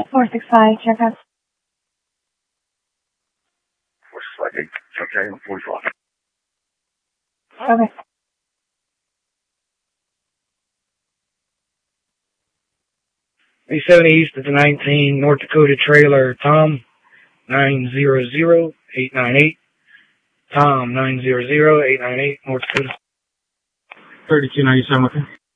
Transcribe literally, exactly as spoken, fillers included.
four six five, check out. four six five, okay, forty-five. Okay. eight seventy East of the nineteen, North Dakota trailer, Tom, nine zero zero eight nine eight. Tom, nine zero zero eight nine eight, North Dakota. thirty-two ninety-seven, okay.